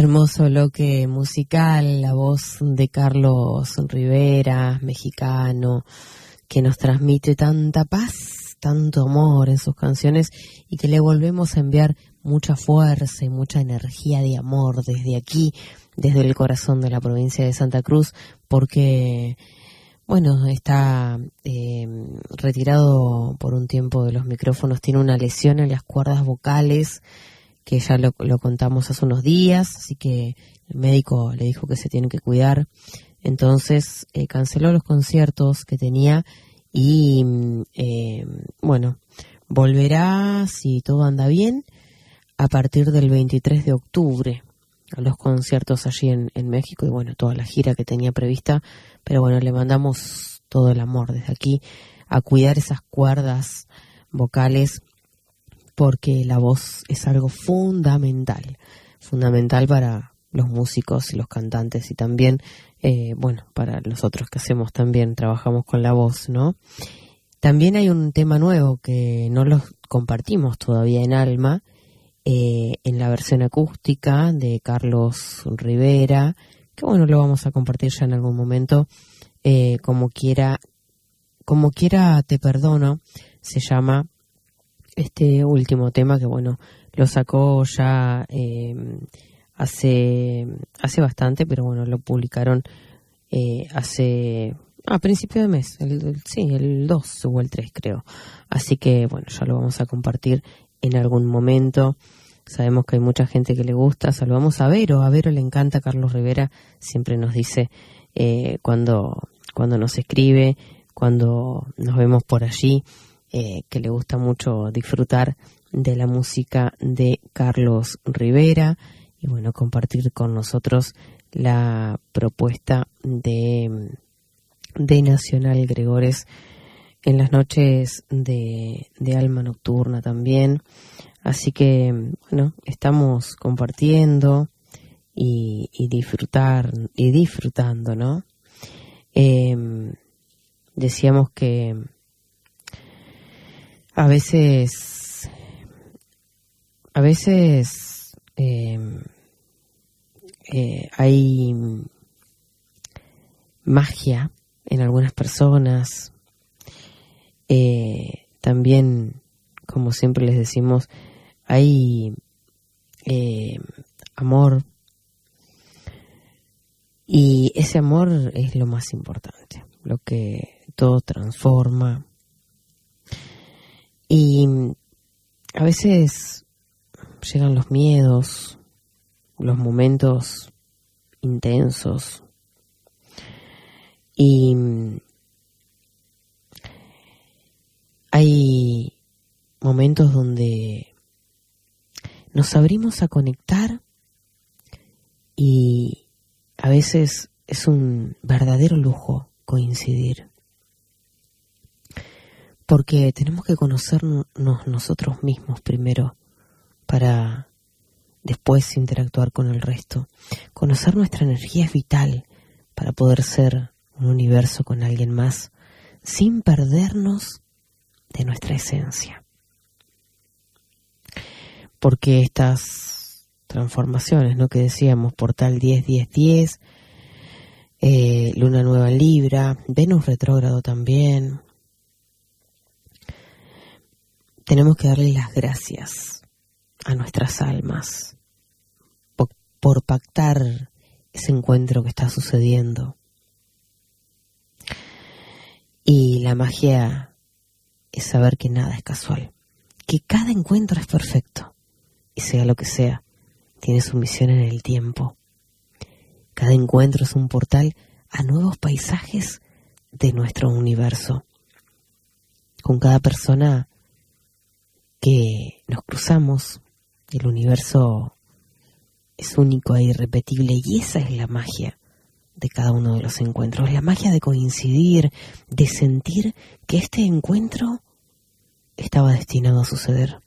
Hermoso bloque musical, la voz de Carlos Rivera, mexicano, que nos transmite tanta paz, tanto amor en sus canciones y que le volvemos a enviar mucha fuerza y mucha energía de amor desde aquí, desde el corazón de la provincia de Santa Cruz, porque, bueno, está retirado por un tiempo de los micrófonos, tiene una lesión en las cuerdas vocales, que ya lo contamos hace unos días, así que el médico le dijo que se tiene que cuidar. Entonces canceló los conciertos que tenía y bueno, volverá, si todo anda bien, a partir del 23 de octubre a los conciertos allí en México y bueno, toda la gira que tenía prevista. Pero bueno, le mandamos todo el amor desde aquí a cuidar esas cuerdas vocales, porque la voz es algo fundamental para los músicos y los cantantes y también, bueno, para nosotros que hacemos también, trabajamos con la voz, ¿no? También hay un tema nuevo que no lo compartimos todavía en Alma, en la versión acústica de Carlos Rivera, que bueno, lo vamos a compartir ya en algún momento, como quiera te perdono, se llama este último tema, que bueno, lo sacó ya hace bastante, pero bueno, lo publicaron a principio de mes, el 2 o el 3 creo, así que bueno, ya lo vamos a compartir en algún momento. Sabemos que hay mucha gente que le gusta. Saludamos a Vero le encanta Carlos Rivera, siempre nos dice cuando nos escribe, cuando nos vemos por allí, que le gusta mucho disfrutar de la música de Carlos Rivera y bueno, compartir con nosotros la propuesta de Nacional Gregores en las noches de Alma Nocturna también. Así que bueno, estamos compartiendo y disfrutando, ¿no? Decíamos que a veces hay magia en algunas personas. También, como siempre les decimos, hay amor, y ese amor es lo más importante, lo que todo transforma. Y a veces llegan los miedos, los momentos intensos, y hay momentos donde nos abrimos a conectar y a veces es un verdadero lujo coincidir, porque tenemos que conocernos nosotros mismos primero para después interactuar con el resto. Conocer nuestra energía es vital para poder ser un universo con alguien más sin perdernos de nuestra esencia. Porque estas transformaciones, ¿no?, que decíamos, portal 10-10-10, luna nueva en Libra, Venus retrógrado también, tenemos que darle las gracias a nuestras almas por pactar ese encuentro que está sucediendo. Y la magia es saber que nada es casual, que cada encuentro es perfecto, y sea lo que sea, tiene su misión en el tiempo. Cada encuentro es un portal a nuevos paisajes de nuestro universo. Con cada persona que nos cruzamos, el universo es único e irrepetible, y esa es la magia de cada uno de los encuentros, la magia de coincidir, de sentir que este encuentro estaba destinado a suceder.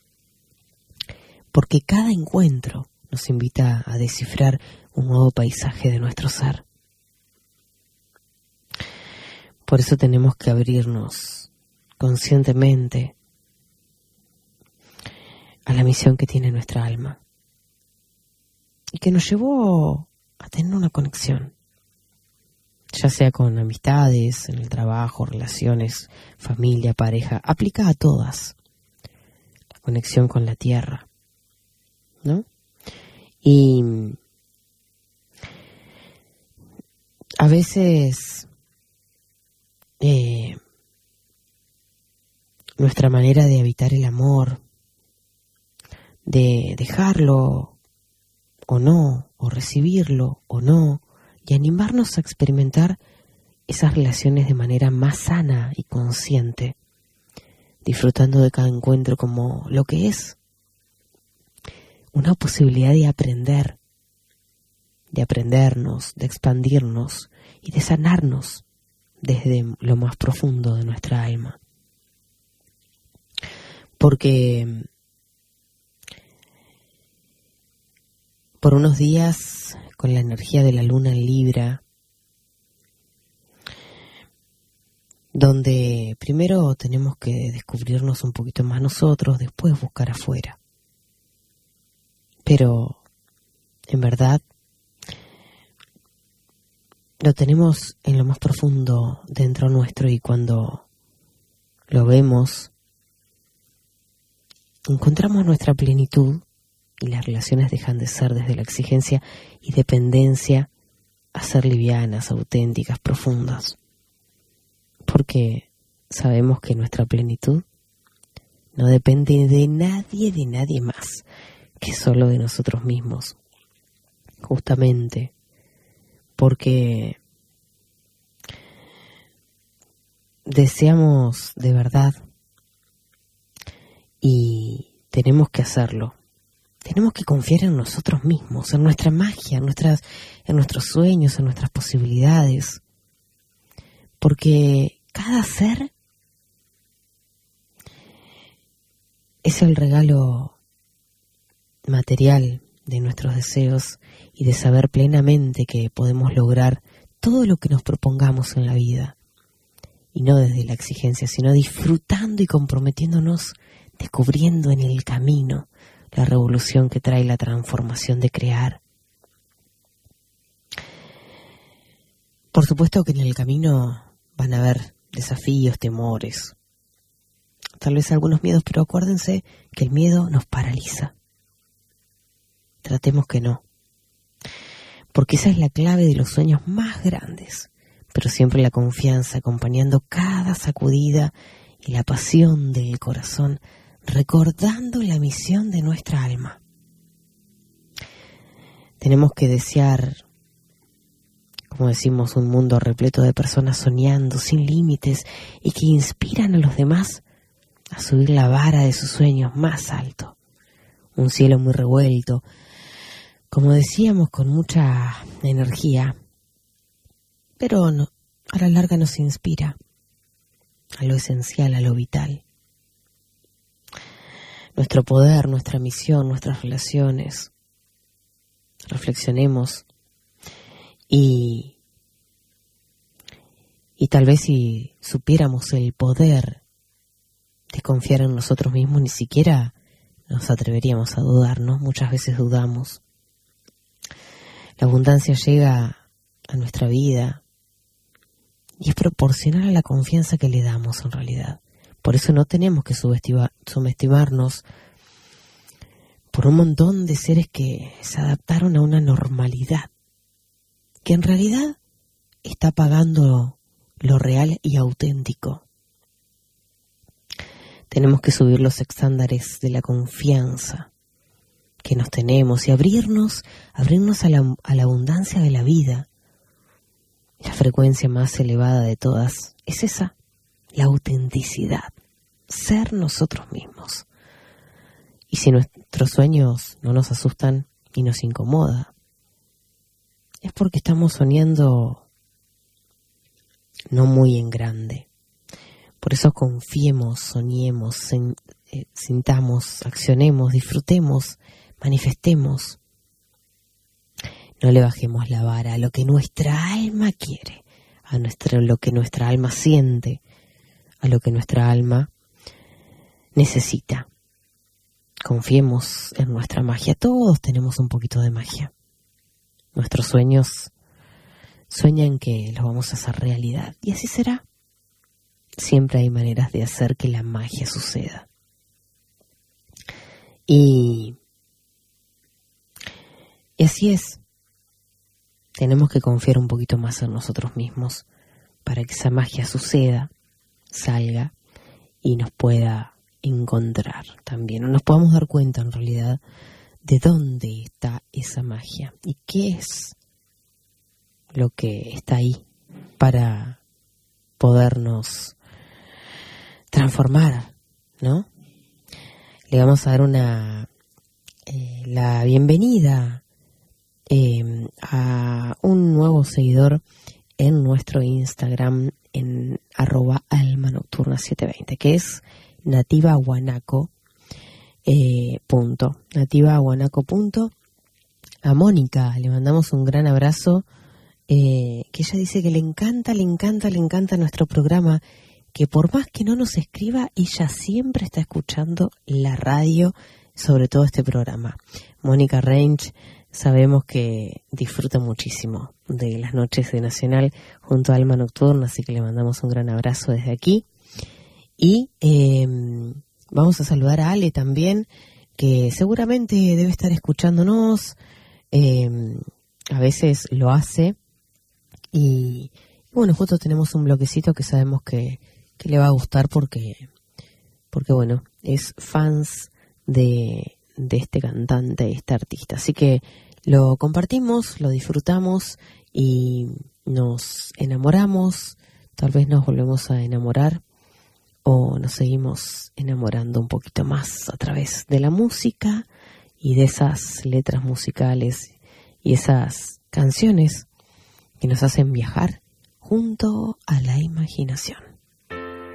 Porque cada encuentro nos invita a descifrar un nuevo paisaje de nuestro ser. Por eso tenemos que abrirnos conscientemente a la misión que tiene nuestra alma. y que nos llevó a tener una conexión, ya sea con amistades, en el trabajo, relaciones, familia, pareja, aplica a todas. La conexión con la tierra, ¿no? Y a veces nuestra manera de habitar el amor, de dejarlo o no, o recibirlo o no, y animarnos a experimentar esas relaciones de manera más sana y consciente, disfrutando de cada encuentro como lo que es una posibilidad de aprender, de aprendernos, de expandirnos y de sanarnos desde lo más profundo de nuestra alma. Porque por unos días, con la energía de la luna en Libra, donde primero tenemos que descubrirnos un poquito más nosotros, después buscar afuera. Pero, en verdad, lo tenemos en lo más profundo dentro nuestro, y cuando lo vemos, encontramos nuestra plenitud y las relaciones dejan de ser desde la exigencia y dependencia a ser livianas, auténticas, profundas. Porque sabemos que nuestra plenitud no depende de nadie más que solo de nosotros mismos. Justamente porque deseamos de verdad y tenemos que hacerlo. Tenemos que confiar en nosotros mismos, en nuestra magia, en nuestros sueños, en nuestras posibilidades. Porque cada ser es el regalo material de nuestros deseos y de saber plenamente que podemos lograr todo lo que nos propongamos en la vida. Y no desde la exigencia, sino disfrutando y comprometiéndonos, descubriendo en el camino la revolución que trae la transformación de crear. Por supuesto que en el camino van a haber desafíos, temores, tal vez algunos miedos, pero acuérdense que el miedo nos paraliza. Tratemos que no, porque esa es la clave de los sueños más grandes, pero siempre la confianza acompañando cada sacudida y la pasión del corazón, recordando la misión de nuestra alma. Tenemos que desear, como decimos, un mundo repleto de personas soñando sin límites y que inspiran a los demás a subir la vara de sus sueños más alto. Un cielo muy revuelto, como decíamos, con mucha energía, pero no, a la larga nos inspira a lo esencial, a lo vital. Nuestro poder, nuestra misión, nuestras relaciones. Reflexionemos y tal vez si supiéramos el poder de confiar en nosotros mismos, ni siquiera nos atreveríamos a dudar, ¿no? Muchas veces dudamos. La abundancia llega a nuestra vida y es proporcional a la confianza que le damos en realidad. Por eso no tenemos que subestimarnos por un montón de seres que se adaptaron a una normalidad que en realidad está apagando lo real y auténtico. Tenemos que subir los estándares de la confianza que nos tenemos y abrirnos a la abundancia de la vida. La frecuencia más elevada de todas es esa, la autenticidad, ser nosotros mismos. Y si nuestros sueños no nos asustan y nos incomoda, es porque estamos soñando no muy en grande. Por eso confiemos, soñemos, sintamos, accionemos, disfrutemos, manifestemos. No le bajemos la vara a lo que nuestra alma quiere, a lo que nuestra alma siente, a lo que nuestra alma necesita. Confiemos en nuestra magia. Todos tenemos un poquito de magia. nuestros sueños, sueñan que los vamos a hacer realidad. Y así será. Siempre hay maneras de hacer que la magia suceda. Y así es. Tenemos que confiar un poquito más en nosotros mismos para que esa magia suceda, salga y nos pueda encontrar también. O nos podamos dar cuenta en realidad de dónde está esa magia y qué es lo que está ahí para podernos transformar, ¿no? Le vamos a dar la bienvenida a un nuevo seguidor en nuestro Instagram en @almanocturna720, que es Nativa Guanaco. Nativa Guanaco. A Mónica le mandamos un gran abrazo, que ella dice que le encanta nuestro programa, que por más que no nos escriba, ella siempre está escuchando la radio, sobre todo este programa. Mónica Range, sabemos que disfruta muchísimo de las noches de Nacional junto a Alma Nocturna, así que le mandamos un gran abrazo desde aquí. Y vamos a saludar a Ale también, que seguramente debe estar escuchándonos, a veces lo hace, y bueno, justo tenemos un bloquecito que sabemos que le va a gustar porque bueno, es fans de este cantante, este artista. Así que lo compartimos, lo disfrutamos y nos enamoramos, tal vez nos volvemos a enamorar o nos seguimos enamorando un poquito más a través de la música y de esas letras musicales y esas canciones que nos hacen viajar junto a la imaginación.